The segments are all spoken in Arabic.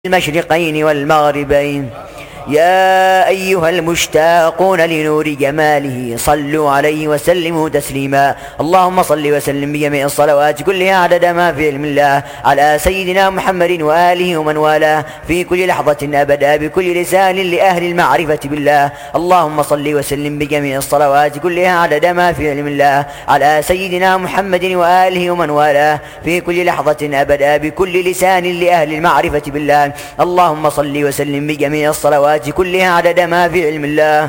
المشرقين والمغربين. يا أيها المشتاقون لنور جماله صلوا عليه وسلموا تسليما. اللهم صل وسلم بجميع الصلوات كلها عدد ما في علم الله على سيدنا محمد وآله ومن والاه في كل لحظة أبدا بكل لسان لأهل المعرفة بالله. اللهم صل وسلم بجميع الصلوات كلها عدد ما في علم الله على سيدنا محمد وآله ومن والاه في كل لحظة أبدا بكل لسان لأهل المعرفة بالله. اللهم صل وسلم بجميع الصلوات كلها عدد ما في علم الله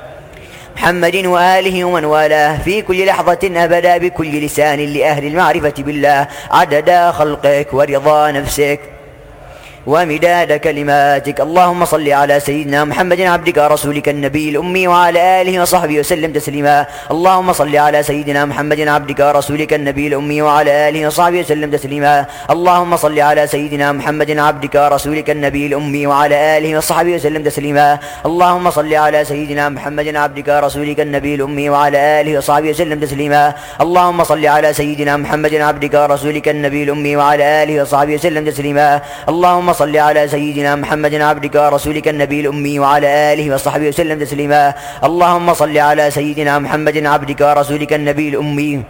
محمد وآله ومن والاه في كل لحظة أبدا بكل لسان لأهل المعرفة بالله عدد خلقك ورضا نفسك ومداد كلماتك. اللهم صل على سيدنا محمد عبدك ورسولك النبي الأمي وعلى آله وصحبه وسلم تسليما. اللهم صل على سيدنا محمد عبدك ورسولك النبي الأمي وعلى آله وصحبه وسلم تسليما. اللهم صل على سيدنا محمد عبدك ورسولك النبي الأمي وعلى آله وصحبه وسلم تسليما. اللهم صل على سيدنا محمد عبدك ورسولك النبي الأمي وعلى آله وصحبه وسلم تسليما. اللهم صل على سيدنا محمد عبدك ورسولك النبي الأمي وعلى آله وصحبه وسلم تسليما. اللهم صل على سيدنا محمد عبدك ورسولك النبي الأمي وعلى آله وصحبه وسلم تسليما. اللهم صل على سيدنا محمد عبدك ورسولك النبي الأمي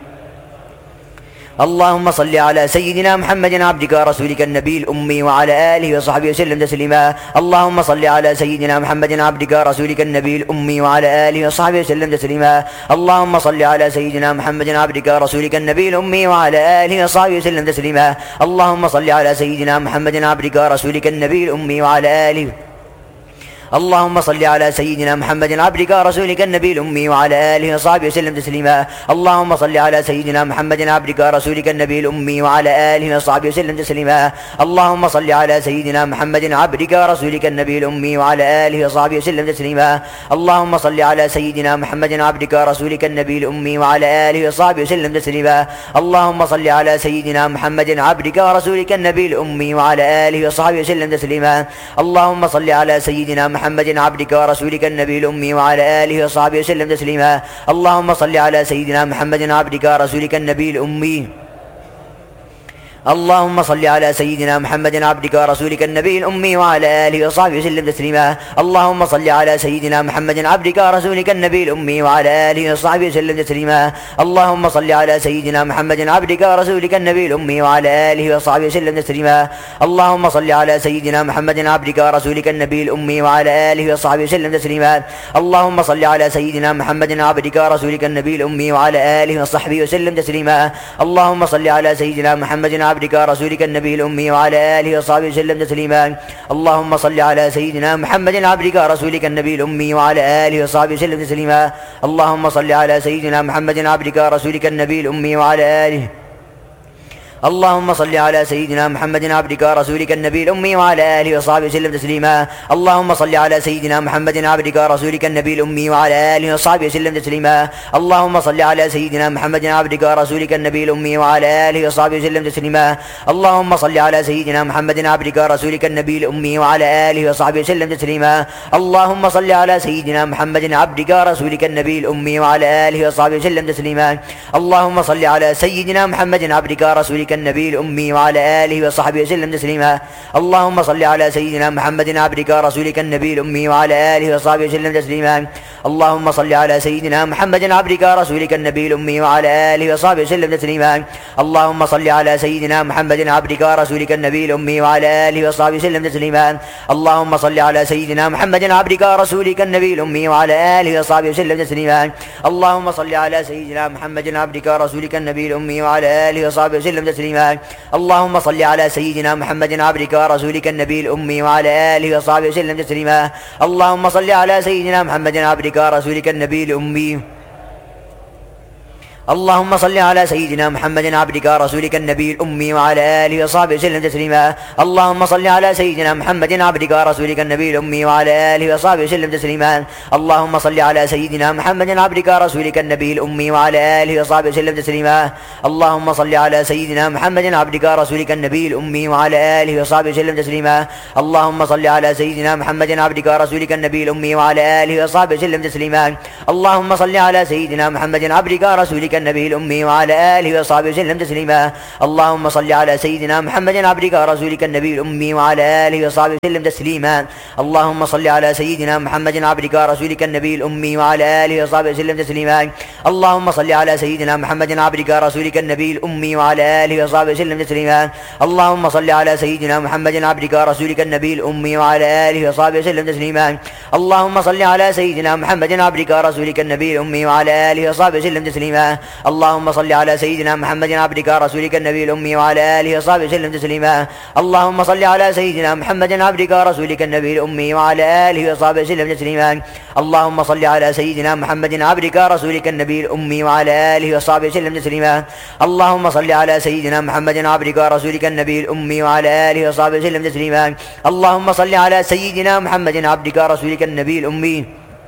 اللهم صل على سيدنا محمد عبدك ورسولك النبي الأمي وعلى آله وصحبه وسلم تسليما. اللهم صل على سيدنا محمد عبدك ورسولك النبي الأمي وعلى آله وصحبه وسلم تسليما. اللهم صل على سيدنا محمد عبدك ورسولك النبي الأمي وعلى آله وصحبه وسلم تسليما. اللهم صل على سيدنا محمد عبدك ورسولك النبي الأمي وعلى آله اللهم صل على سيدنا محمد عبدك ورسولك النبي الأمي وعلى آله وصحبه وسلم تسليما. اللهم صل على سيدنا محمد عبدك ورسولك النبي الأمي وعلى آله وصحبه وسلم تسليما. اللهم صل على سيدنا محمد عبدك ورسولك النبي الأمي وعلى آله وصحبه وسلم تسليما. اللهم صل على سيدنا محمد عبدك ورسولك النبي الأمي وعلى آله وصحبه وسلم تسليما. اللهم صل على سيدنا محمد عبدك ورسولك النبي الأمي وعلى آله وصحبه وسلم تسليما. اللهم صل على سيدنا محمد عبدك ورسولك النبي الأمي وعلى آله وصحبه وسلم تسليما. اللهم صل على سيدنا محمد عبدك ورسولك النبي الأمي اللهم صل على سيدنا محمد عبدك ورسولك النبي الأمي وعلى آله وصحبه وسلم تسليما. اللهم صل على سيدنا محمد عبدك ورسولك النبي الأمي وعلى آله وصحبه وسلم تسليما. اللهم صل على سيدنا محمد عبدك ورسولك النبي الأمي وعلى آله وصحبه وسلم تسليما. اللهم صل على سيدنا محمد عبدك ورسولك النبي الأمي وعلى آله وصحبه وسلم تسليما. اللهم صل على سيدنا محمد عبدك ورسولك النبي الأمي وعلى آله وصحبه وسلم تسليما. اللهم صل على سيدنا محمد عبدك ورسولك النبي الأمي وعلى آله وصحبه وسلم تسليما. اللهم صل على سيدنا محمد عبدك ورسولك النبي الأمي وعلى آله وصحبه وسلم تسليما. اللهم صل على سيدنا محمد عبدك ورسولك النبي الأمي وعلى آله اللهم صل على سيدنا محمد عبدك ورسولك النبي الأمي وعلى آله وصحبه وسلم تسليما. اللهم صل على سيدنا محمد عبدك ورسولك النبي الأمي وعلى آله وصحبه وسلم تسليما. اللهم صل على سيدنا محمد عبدك ورسولك النبي الأمي وعلى آله وصحبه وسلم تسليما. اللهم صل على سيدنا محمد عبدك ورسولك النبي الأمي وعلى آله وصحبه وسلم تسليما. اللهم صل على سيدنا محمد عبدك ورسولك النبي الأمي وعلى آله وصحبه وسلم تسليما. اللهم صل على سيدنا محمد عبدك ورسولك النبي الأمي وعلى آله وصحبه وسلم تسليما. اللهم صل على سيدنا محمد عبدك ورسولك النبي الأمي وعلى آله وصحبه وسلم تسليما. اللهم صل على سيدنا محمد عبدك ورسولك النبي الأمي وعلى آله وصحبه وسلم تسليما. اللهم صل على سيدنا محمد عبدك ورسولك النبي الأمي وعلى آله وصحبه وسلم تسليما. اللهم صل على سيدنا محمد عبدك ورسولك النبي الأمي وعلى آله وصحبه وسلم تسليما. اللهم صل على سيدنا محمد عبدك ورسولك النبي الأمي وعلى آله وصحبه وسلم تسليما. اللهم صل على سيدنا محمد عبدك ورسولك النبي الأمي وعلى آله وصحبه وسلم تسليما. اللهم صل على سيدنا محمد عبدك ورسولك النبي الأمي اللهم صل على سيدنا محمد عبدك ورسولك النبي الأمي وعلى آله وصحبه وسلم تسليما. اللهم صل على سيدنا محمد عبدك ورسولك النبي الأمي وعلى آله وصحبه وسلم تسليما. اللهم صل على سيدنا محمد عبدك ورسولك النبي الأمي وعلى آله وصحبه وسلم تسليما. اللهم صل على سيدنا محمد عبدك ورسولك النبي الأمي وعلى آله وصحبه وسلم تسليما. اللهم صل على سيدنا محمد عبدك ورسولك النبي الأمي وعلى آله وصحبه وسلم تسليما. اللهم صل على سيدنا محمد عبدك ورسولك النبي الأمي وعلى آله وصحبه وسلم تسليما. اللهم صل على سيدنا محمد عبدك ورسولك النبي الأمي وعلى آله وصحبه وسلم تسليما. اللهم صل على سيدنا محمد عبدك ورسولك النبي الأمي وعلى آله وصحبه وسلم تسليما. اللهم صل على سيدنا محمد عبدك ورسولك النبي الأمي وعلى آله وصحبه وسلم تسليما. اللهم صل على سيدنا محمد عبدك ورسولك النبي الأمي وعلى آله وصحبه وسلم تسليما. اللهم صل على سيدنا محمد عبدك ورسولك النبي الأمي وعلى آله وصحبه وسلم تسليما. اللهم صل على سيدنا محمد عبدك ورسولك النبي الأمي وعلى آله وصحبه وسلم تسليما. اللهم صل على سيدنا محمد عبدك ورسولك النبي الأمي وعلى آله وصحبه وسلم تسليما. اللهم صل على سيدنا محمد عبدك ورسولك النبي الأمي وعلى آله وصحبه وسلم تسليما. اللهم صل على سيدنا محمد عبدك ورسولك النبي الأمي وعلى آله وصحبه وسلم تسليما. اللهم صل على سيدنا محمد عبدك ورسولك النبي الأمي.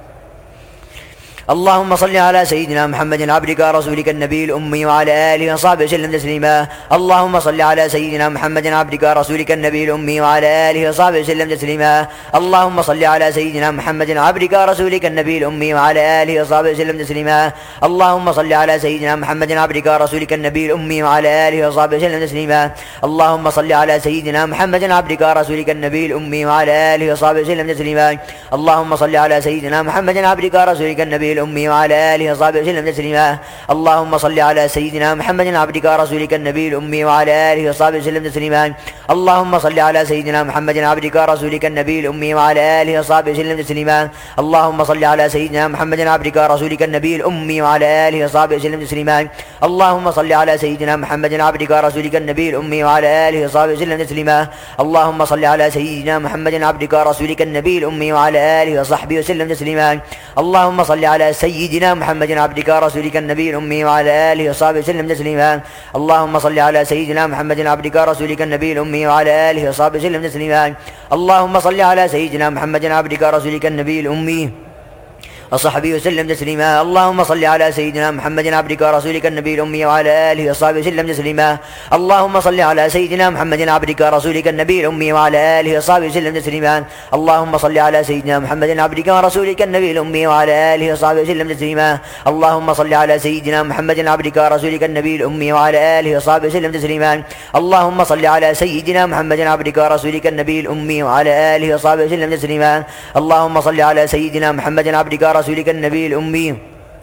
اللهم صل على سيدنا محمد عبدك ورسولك النبي الأمي وعلى آله وصحبه وسلم تسليما. اللهم صل على سيدنا محمد عبدك ورسولك النبي الأمي وعلى آله وصحبه وسلم تسليما. اللهم صل على سيدنا محمد عبدك ورسولك النبي الأمي وعلى آله وصحبه وسلم تسليما. اللهم صل على سيدنا محمد عبدك ورسولك النبي الأمي وعلى آله وصحبه وسلم تسليما. اللهم صل على سيدنا محمد عبدك ورسولك النبي الأمي وعلى آله وصحبه وسلم تسليما. اللهم صل على سيدنا محمد عبدك ورسولك النبي الأمي وعلى آله وصحبه وسلم تسليما. اللهم صل على سيدنا محمد عبدك ورسولك النبي الأمي وعلى آله وصحبه وسلم تسليما. اللهم صل على سيدنا محمد عبدك ورسولك النبي الأمي وعلى آله وصحبه وسلم تسليما. اللهم صل على سيدنا محمد عبدك ورسولك النبي الأمي وعلى آله وصحبه وسلم تسليما. اللهم صل على سيدنا محمد عبدك ورسولك النبي الأمي وعلى آله وصحبه وسلم تسليما. اللهم صل على سيدنا محمد عبدك ورسولك النبي الأمي وعلى آله وصحبه وسلم تسليما. اللهم صل على سيدنا محمد عبدك ورسولك النبي الأمي وعلى آله وصحبه وسلم تسليما. اللهم صل على سيدنا محمد عبدك ورسولك النبي الأمي وعلى آله وصحبه وسلم تسليما. اللهم صل على سيدنا محمد عبدك ورسولك النبي الأمي وصحبه وسلم تسليما. اللهم صل على سيدنا محمد عبدك ورسولك النبي الأمي وعلى آله وصحبه وسلم تسليما. اللهم صل على سيدنا محمد عبدك ورسولك النبي الأمي وعلى آله وصحبه وسلم تسليما. اللهم صل على سيدنا محمد عبدك ورسولك النبي الأمي وعلى آله وصحبه وسلم تسليما. اللهم صل على سيدنا محمد عبدك ورسولك النبي الأمي وعلى آله وصحبه وسلم تسليما. اللهم صل على سيدنا محمد عبدك ورسولك النبي الأمي وعلى آله وصحبه وسلم تسليما. اللهم صل على سيدنا محمد عبدك ورسولك النبي الأمي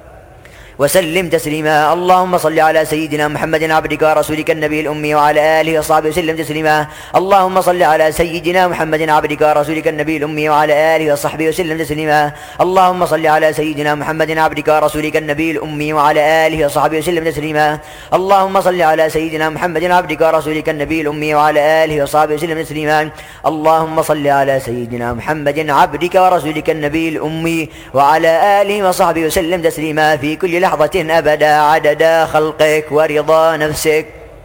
وسلم تسليما. اللهم صل على سيدنا محمد عبدك ورسولك النبي الأمي وعلى آله وصحبه وسلم تسليما. اللهم صل على سيدنا محمد عبدك ورسولك النبي الأمي وعلى آله وصحبه وسلم تسليما. اللهم صل على سيدنا محمد عبدك ورسولك النبي الأمي وعلى آله وصحبه وسلم تسليما. اللهم صل على سيدنا محمد عبدك ورسولك النبي الأمي وعلى آله وصحبه وسلم تسليما. اللهم صل على سيدنا محمد عبدك ورسولك النبي الأمي وعلى آله وصحبه وسلم تسليما في كل لحظة أبدا عدد خلقك ورضا نفسك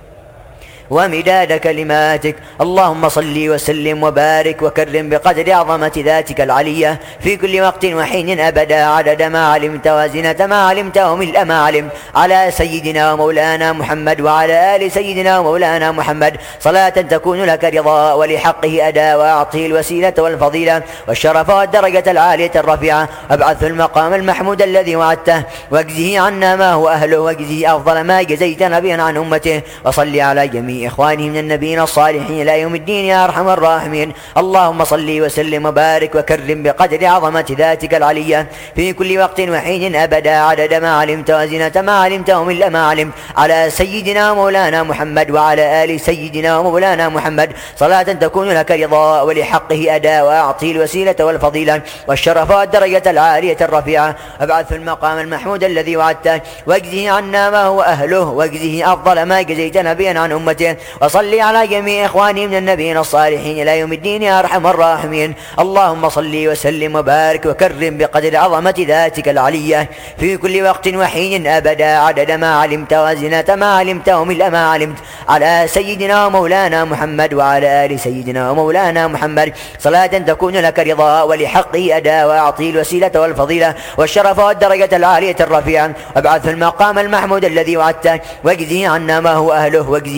ومداد كلماتك. اللهم صل وسلم وبارك وكرم بقدر عظمة ذاتك العلية في كل وقت وحين أبدا عدد ما علمت وزنة ما علمت وملء ما علمت على سيدنا ومولانا محمد وعلى آل سيدنا ومولانا محمد صلاة تكون لك رضا ولحقه أداء وأعطه الوسيلة والفضيلة والشرف والدرجة العالية الرفيعة وابعثه المقام المحمود الذي وعدته واجزه عنا ما هو أهله واجزه أفضل ما جزيت نبيا عن أمته وصل على جميع إخوانه من النبيين الصالحين إلى يوم الدين يا أرحم الراحمين. اللهم صل وسلم وبارك وكرم بقدر عظمة ذاتك العلية في كل وقت وحين أبدا عدد ما علمت وزنة ما علمت وملء ما علمت على سيدنا مولانا محمد وعلى آل سيدنا ومولانا محمد صلاة تكون لك رضا ولحقه أداء وأعطي الوسيلة والفضيلة والشرف والدرجة العالية الرفيعة وابعث المقام المحمود الذي وعدته واجزه عنا ما هو أهله واجزه أفضل ما جزيت نبيا عن أمته وصل على جميع إخواني من النبيين الصالحين إلى يوم الدين يا أرحم الراحمين. اللهم صل وسلم وبارك وكرم بقدر عظمة ذاتك العلية في كل وقت وحين أبدا عدد ما علمت وزنة ما علمت وملء ما علمت على سيدنا ومولانا محمد وعلى آل سيدنا ومولانا محمد صلاة تكون لك رضا ولحقه أداء وأعطي الوسيلة والفضيلة والشرف والدرجة العالية الرفيعة وابعث المقام المحمود الذي وعدته واجزه عنا ما هو أهله واجزه أفضل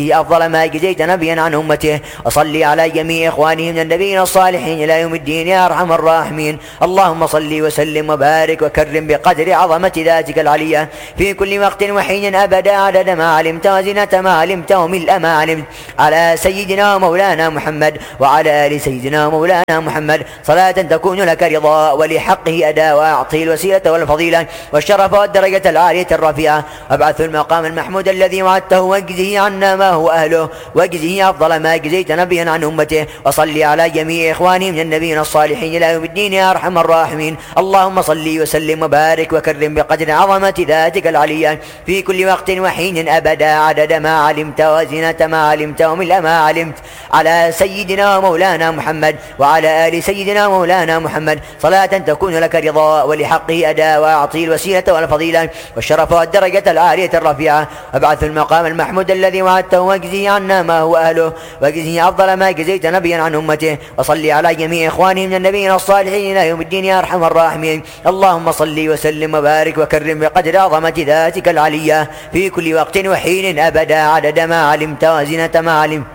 أفضل ما جزيت نبيا عن أمته، وصل على جميع إخوانه من النبيين الصالحين إلى يوم الدين يا أرحم الراحمين. اللهم صل وسلم وبارك وكرم بقدر عظمة ذاتك العلية في كل وقت وحين أبدا عدد ما علمت وزنة ما علمت وملء ما علمت، على سيدنا ومولانا محمد وعلى آل سيدنا ومولانا محمد، صلاة تكون لك رضا ولحقه أداء، وأعطي الوسيلة والفضيلة والشرف والدرجة العالية الرفيعة، وابعث المقام المحمود الذي وعدته، واجزه عنا ما هو أهله، واجزه أفضل ما جزيت نبيا عن أمته، وصل على جميع إخوانه من النبيين الصالحين إلى يوم الدين يا أرحم الراحمين. اللهم صل وسلم وبارك وكرم بقدر عظمة ذاتك العلية في كل وقت وحين أبدا عدد ما علمت وزنة ما علمت وملء ما علمت، على سيدنا ومولانا محمد وعلى آل سيدنا ومولانا محمد، صلاة تكون لك رضا ولحقه أداء، وأعطي الوسيلة والفضيلة والشرف والدرجة العالية الرفيعة، وابعث المقام المحمود الذي وعدته، واجزه عنا ما هو أهله، واجزه أفضل ما جزيت نبيا عن أمته، وصل على جميع إخوانه من النبيين الصالحين إلى يوم الدين يا أرحم الراحمين. اللهم صل وسلم وبارك وكرم بقدر عظمة ذاتك العلية في كل وقت وحين أبدا عدد ما علمت وزنة ما علمت،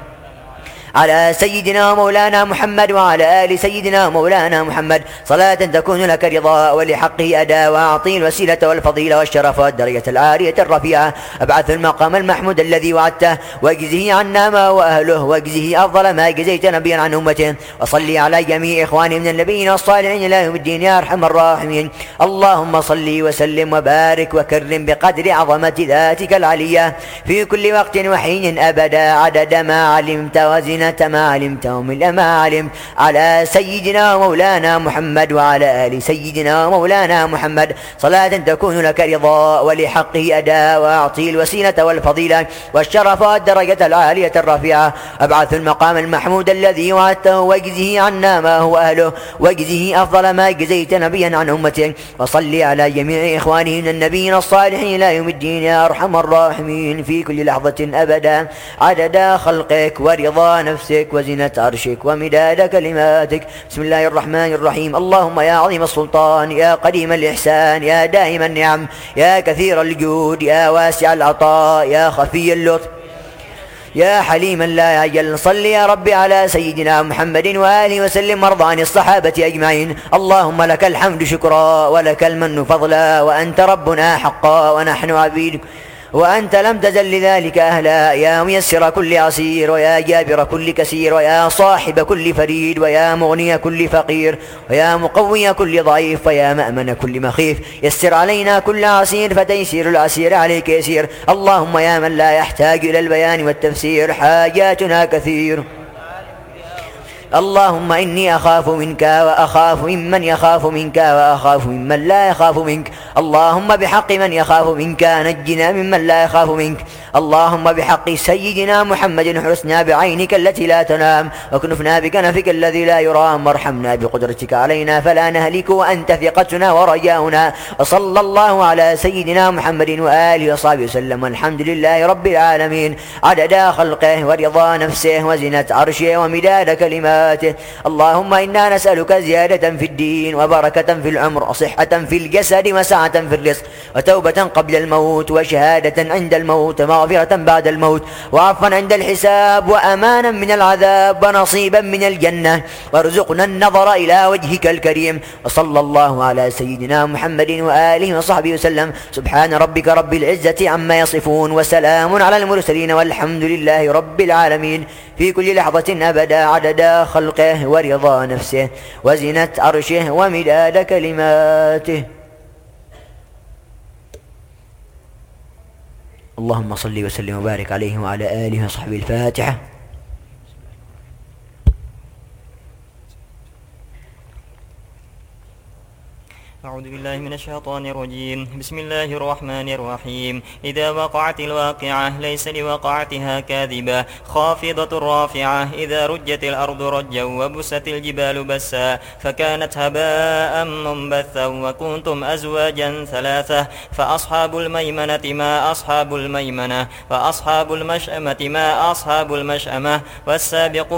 على سيدنا ومولانا محمد وعلى آل سيدنا ومولانا محمد، صلاة تكون لك رضا ولحقه أداء، وأعطي الوسيلة والفضيلة والشرف والدرجة العالية الرفيعة، أبعث المقام المحمود الذي وعدته، واجزه عنا ما هو أهله، واجزه أفضل ما جزيت نبيا عن أمته، وصل على جميع إخوانه من النبيين الصالحين إلى يوم الدين يا أرحم الراحمين. اللهم صل وسلم وبارك وكرم بقدر عظمة ذاتك العلية في كل وقت وحين أبدا عدد ما علمت وزنة ما علمت وملء ما علمت، على سيدنا ومولانا محمد وعلى آل سيدنا ومولانا محمد، صلاة تكون لك رضا ولحقه أداء، وأعطي الوسيلة والفضيلة والشرف والدرجة العالية الرفيعة، أبعث المقام المحمود الذي وعدته، واجزه عنا ما هو أهله، واجزه أفضل ما جزيت نبيا عن أمته، وصل على جميع إخوانه من النبيين الصالحين إلى يوم الدين يا أرحم الراحمين في كل لحظة أبدا عدد خلقك ورضا نفسك وزنة عرشك ومداد كلماتك. بسم الله الرحمن الرحيم. اللهم يا عظيم السلطان، يا قديم الإحسان، يا دائم النعم، يا كثير الجود، يا واسع العطاء، يا خفي اللطف، يا حليما لا يعجل، صل يا رب على سيدنا محمد وآله وسلم، وارض عن الصحابة أجمعين. اللهم لك الحمد شكرا ولك المن فضلا، وأنت ربنا حقا ونحن عبيدك، وأنت لم تزل لذلك أهلا، يا ميسر كل عسير، ويا جابر كل كسير، ويا صاحب كل فريد، ويا مغني كل فقير، ويا مقوي كل ضعيف، ويا مأمن كل مخيف، يسر علينا كل عسير فتيسير العسير عليك يسير. اللهم يا من لا يحتاج إلى البيان والتفسير، حاجاتنا كثير. اللهم إني أخاف منك وأخاف ممن يخاف منك وأخاف ممن لا يخاف منك. اللهم بحق من يخاف منك نجنا ممن لا يخاف منك. اللهم بحق سيدنا محمد حرسنا بعينك التي لا تنام، واكنفنا بكنفك الذي لا يرام، وارحمنا بقدرتك علينا فلا نهلك، وأنت ثقتنا ورجاؤنا. وصلى الله على سيدنا محمد وآله وصحبه وسلم، والحمد لله رب العالمين عدد خلقه ورضا نفسه وزنة عرشه ومداد كلماته. اللهم إنا نسألك زيادة في الدين وبركة في العمر وصحة في الجسد وسعة في الرزق وتوبة قبل الموت وشهادة عند الموت ومغفرة بعد الموت وعفوا عند الحساب وأمانا من العذاب ونصيبا من الجنة، وارزقنا النظر إلى وجهك الكريم. وصلى الله على سيدنا محمد وآله وصحبه وسلم. سبحان ربك رب العزة عما يصفون، وسلام على المرسلين، والحمد لله رب العالمين في كل لحظة أبدا عدد خلقه ورضا نفسه وزنة عرشه ومداد كلماته. اللهم صل وسلم وبارك عليه وعلى آله وصحبه. الفاتحة. أعوذ بالله من الشيطان الرجيم. بسم الله الرحمن الرحيم. إذا وقعت الواقعة ليس لوقعتها كاذبة خافضة رافعة، إذا رجت الأرض رجا وبست الجبال بسا فكانت هباء منبثا، وكنتم أزواجا ثلاثة، فأصحاب الميمنة ما أصحاب الميمنة، وأصحاب المشأمة ما أصحاب المشأمة، والسابقون